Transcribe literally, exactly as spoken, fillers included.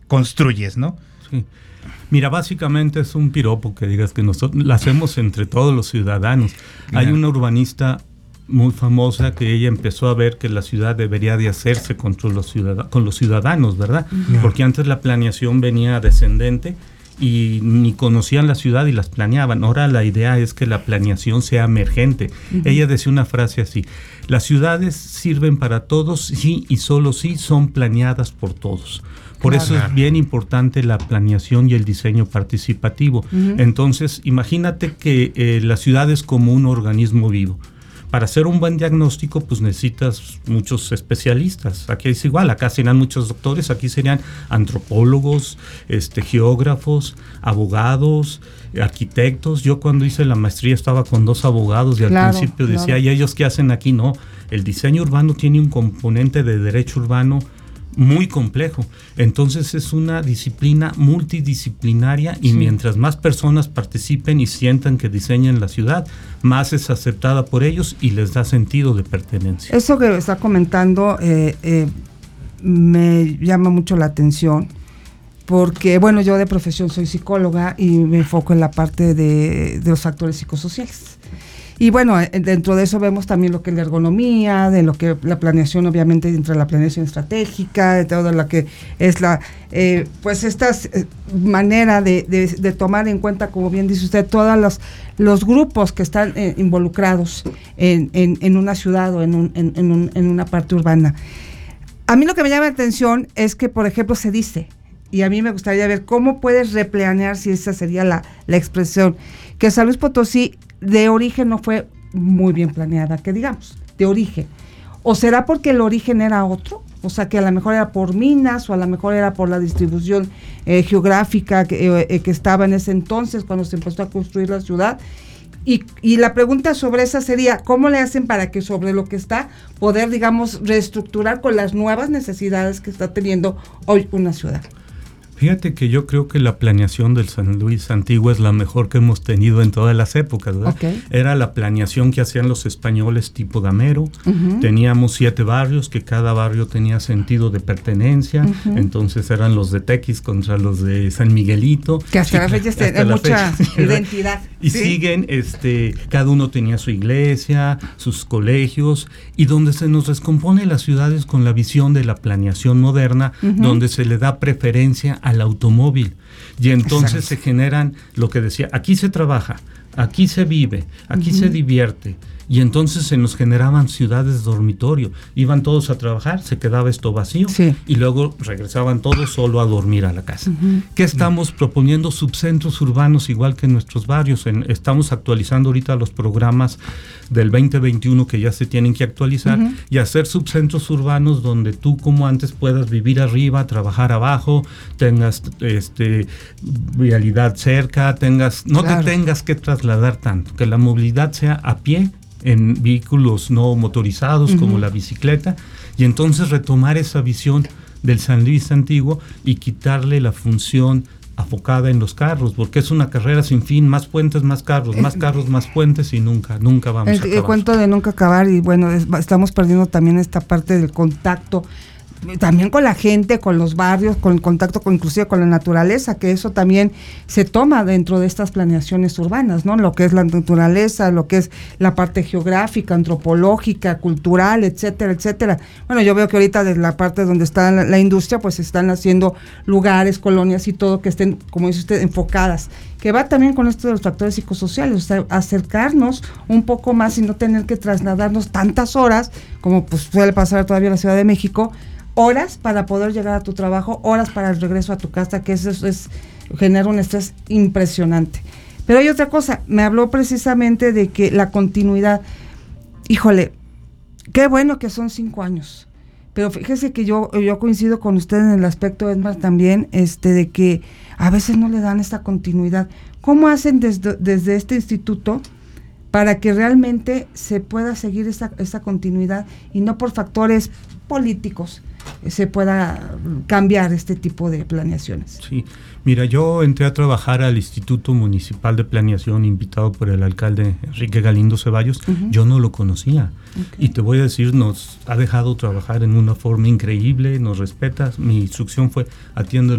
construyes, ¿no? Sí. Mira, básicamente es un piropo que digas que nosotros lo hacemos entre todos los ciudadanos. Hay una urbanista muy famosa que ella empezó a ver que la ciudad debería de hacerse contra los ciudad- con los ciudadanos, ¿verdad? Uh-huh. Porque antes la planeación venía descendente y ni conocían la ciudad y las planeaban. Ahora la idea es que la planeación sea emergente. Uh-huh. Ella decía una frase así: las ciudades sirven para todos, sí, y solo sí son planeadas por todos. Por claro. eso es bien importante la planeación y el diseño participativo. Uh-huh. Entonces, imagínate que eh, la ciudad es como un organismo vivo. Para hacer un buen diagnóstico, pues necesitas muchos especialistas. Aquí es igual, acá serían muchos doctores, aquí serían antropólogos, este, geógrafos, abogados, arquitectos. Yo cuando hice la maestría estaba con dos abogados y al claro, principio decía, claro. ¿y ellos qué hacen aquí? No, el diseño urbano tiene un componente de derecho urbano muy complejo. Entonces es una disciplina multidisciplinaria y sí. mientras más personas participen y sientan que diseñan la ciudad, más es aceptada por ellos y les da sentido de pertenencia. Eso que está comentando eh, eh, me llama mucho la atención porque, bueno, yo de profesión soy psicóloga y me enfoco en la parte de, de los factores psicosociales. Y bueno, dentro de eso vemos también lo que es la ergonomía, de lo que la planeación, obviamente, entre la planeación estratégica, de todo lo que es la, eh, pues esta eh, manera de, de, de tomar en cuenta, como bien dice usted, todos los, los grupos que están eh, involucrados en, en, en una ciudad o en, un, en, en, un, en una parte urbana. A mí lo que me llama la atención es que, por ejemplo, se dice, y a mí me gustaría ver cómo puedes replanear, si esa sería la, la expresión, que San Luis Potosí de origen no fue muy bien planeada, que digamos, de origen. ¿O será porque el origen era otro? O sea, que a lo mejor era por minas o a lo mejor era por la distribución eh, geográfica que, eh, que estaba en ese entonces cuando se empezó a construir la ciudad. Y, y la pregunta sobre esa sería, ¿cómo le hacen para que sobre lo que está poder, digamos, reestructurar con las nuevas necesidades que está teniendo hoy una ciudad? Fíjate que yo creo que la planeación del San Luis antiguo es la mejor que hemos tenido en todas las épocas, ¿verdad? Okay. Era la planeación que hacían los españoles tipo Gamero. Uh-huh. Teníamos siete barrios, que cada barrio tenía sentido de pertenencia. Uh-huh. Entonces eran los de Tequis contra los de San Miguelito. Que hasta la fecha tiene mucha fecha, identidad. Y ¿sí? siguen, este, cada uno tenía su iglesia, sus colegios, y donde se nos descompone las ciudades con la visión de la planeación moderna, uh-huh. donde se le da preferencia a al automóvil, y entonces Exacto. se generan lo que decía, aquí se trabaja, aquí se vive, aquí uh-huh. se divierte, y entonces se nos generaban ciudades dormitorio, iban todos a trabajar, se quedaba esto vacío, sí. y luego regresaban todos solo a dormir a la casa. Uh-huh. ¿Qué estamos uh-huh. proponiendo? Subcentros urbanos igual que en nuestros barrios. En, estamos actualizando ahorita los programas del veinte veintiuno que ya se tienen que actualizar, uh-huh. y hacer subcentros urbanos donde tú, como antes, puedas vivir arriba, trabajar abajo, tengas este vialidad cerca, tengas no claro. te tengas que trasladar tanto, que la movilidad sea a pie, en vehículos no motorizados uh-huh. como la bicicleta, y entonces retomar esa visión del San Luis antiguo y quitarle la función afocada en los carros, porque es una carrera sin fin, más puentes, más carros, más carros, más puentes, y nunca, nunca vamos el, a acabar. El cuento de nunca acabar, y bueno, es, estamos perdiendo también esta parte del contacto, también con la gente, con los barrios, con el contacto con, inclusive con la naturaleza, que eso también se toma dentro de estas planeaciones urbanas, ¿no? Lo que es la naturaleza, lo que es la parte geográfica, antropológica, cultural, etcétera, etcétera. Bueno, yo veo que ahorita desde la parte donde está la, la industria, pues están haciendo lugares, colonias y todo que estén, como dice usted, enfocadas, que va también con esto de los factores psicosociales, o sea, acercarnos un poco más y no tener que trasladarnos tantas horas, como pues suele pasar todavía en la Ciudad de México, horas para poder llegar a tu trabajo, horas para el regreso a tu casa, que eso es, es genera un estrés impresionante. Pero hay otra cosa, me habló precisamente de que la continuidad, híjole, qué bueno que son cinco años, pero fíjese que yo, yo coincido con usted en el aspecto, Edmar, también, este, de que a veces no le dan esta continuidad. ¿Cómo hacen desde, desde este instituto para que realmente se pueda seguir esa, esa continuidad y no por factores políticos se pueda cambiar este tipo de planeaciones? Sí, mira, yo entré a trabajar al Instituto Municipal de Planeación, invitado por el alcalde Enrique Galindo Ceballos. Uh-huh. Yo no lo conocía. Okay. Y te voy a decir, nos ha dejado trabajar en una forma increíble, nos respeta. Mi instrucción fue, atiende